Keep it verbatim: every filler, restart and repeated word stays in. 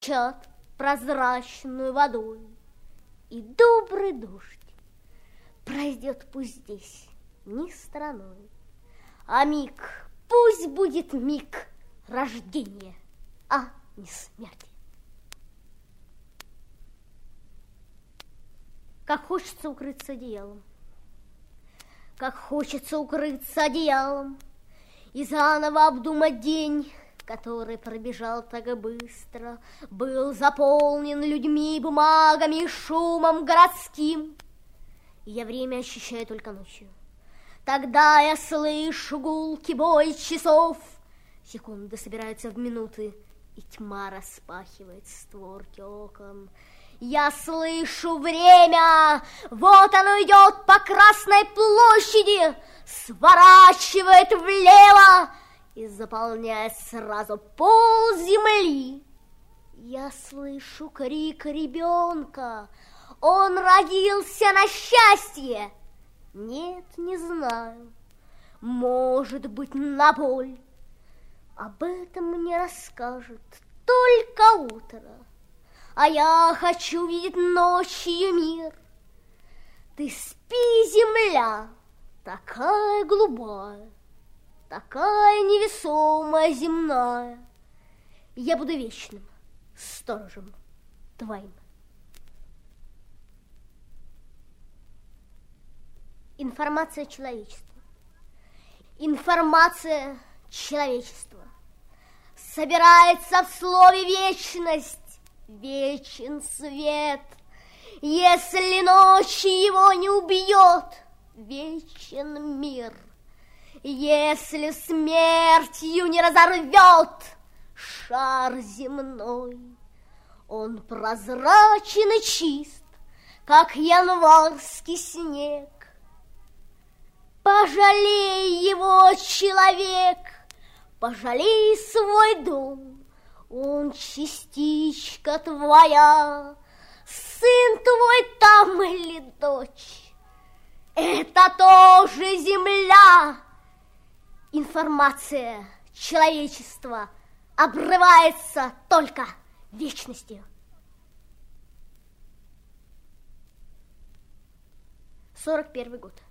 Чат прозрачную водой, и добрый дождь пройдет пусть здесь не стороной, а миг, пусть будет миг рождения, а не смерти. Как хочется укрыться одеялом, как хочется укрыться одеялом и заново обдумать день, который пробежал так быстро, был заполнен людьми, бумагами и шумом городским. И я время ощущаю только ночью. Тогда я слышу гулкий бой часов. Секунды собираются в минуты, и тьма распахивает створки окон. Я слышу время, вот оно идет по Красной площади, сворачивает влево и заполняет сразу пол земли. Я слышу крик ребенка, он родился на счастье. Нет, не знаю, может быть, на боль. Об этом мне расскажет только утро. А я хочу видеть ночью мир. Ты спи, земля, такая голубая, такая невесомая, земная. Я буду вечным сторожем твоим. Информация человечества. Информация человечества собирается в слове вечность. Вечен свет, если ночь его не убьет, вечен мир. Если смертью не разорвет шар земной, он прозрачен и чист, как январский снег. Пожалей его, человек, пожалей свой дом, он частичка твоя, сын твой там или дочь, это тоже земля. Информация человечества обрывается только вечностью. сорок первый год.